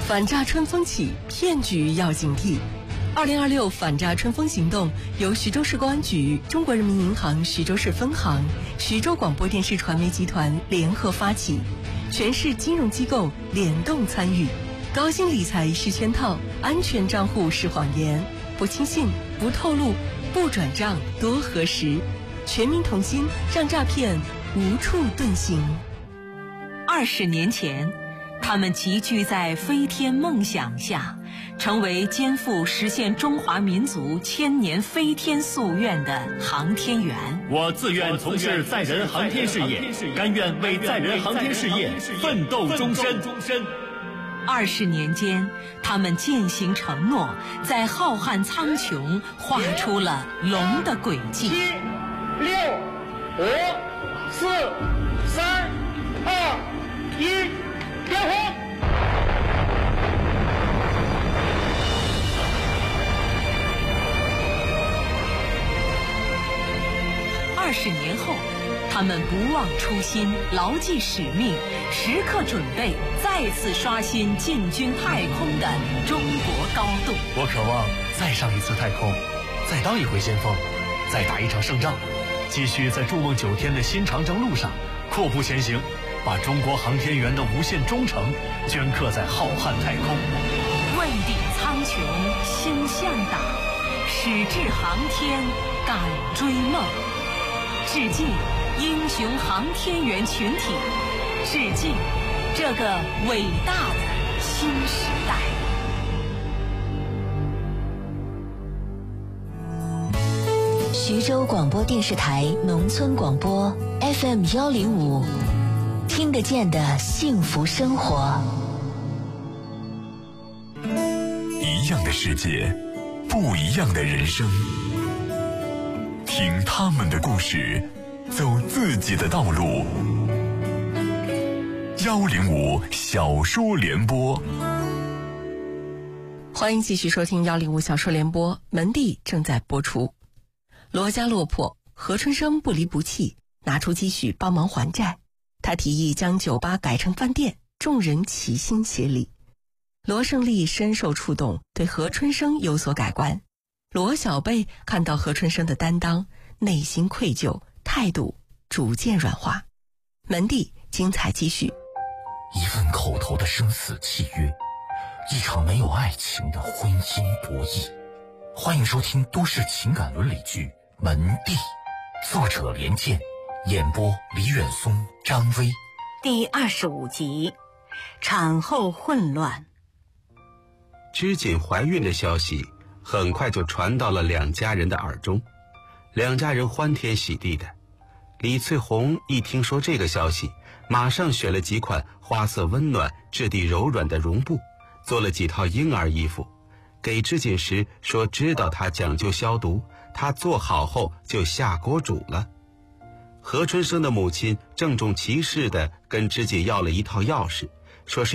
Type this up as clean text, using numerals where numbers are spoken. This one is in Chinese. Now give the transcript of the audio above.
反诈春风起，骗局要警惕。2026反诈春风行动由徐州市公安局、中国人民银行徐州市分行、徐州广播电视传媒集团联合发起，全市金融机构联动参与。高薪理财是圈套，安全账户是谎言，不轻信，不透露，不转账，多核实。全民同心，让诈骗无处遁形。 20年前，他们集聚在飞天梦想下，成为肩负实现中华民族千年飞天夙愿的航天员。 我自愿从事载人航天事业，甘愿为载人航天事业奋斗终身。 20年间，他们践行承诺，在浩瀚苍穹画出了龙的轨迹。7、6、5、4、3、2、1，点火！20年后，他们不忘初心，牢记使命，时刻准备再次刷新进军太空的中国高度。 我渴望再上一次太空，再当一回先锋，再打一场胜仗，继续在筑梦9天的新长征路上阔步前行，把中国航天员的无限忠诚镌刻在浩瀚太空。 问鼎苍穹心向党，矢志航天敢追梦。致敬英雄航天员群体，致敬这个伟大的新时代。 徐州广播电视台农村广播 FM105，听得见的幸福生活。 一样的世界，不一样的人生。听他们的故事，走自己的道路。105小说联播， 欢迎继续收听105小说联播，门第正在播出。罗家落魄，何春生不离不弃，拿出积蓄帮忙还债。他提议将酒吧改成饭店，众人齐心协力。罗胜利深受触动，对何春生有所改观。罗小贝看到何春生的担当，内心愧疚，态度逐渐软化。门第精彩继续。 一份口头的生死契约，一场没有爱情的婚姻博弈。欢迎收听都市情感伦理剧《门第》，作者连剑，演播李远松、张薇。 第25集，产后混乱。 织锦怀孕的消息很快就传到了两家人的耳中，两家人欢天喜地的。李翠红一听说这个消息，马上选了几款花色温暖、质地柔软的绒布，做了几套婴儿衣服，给织锦时说知道她讲究消毒，她做好后就下锅煮了。何春生的母亲郑重其事地跟织锦要了一套钥匙，说是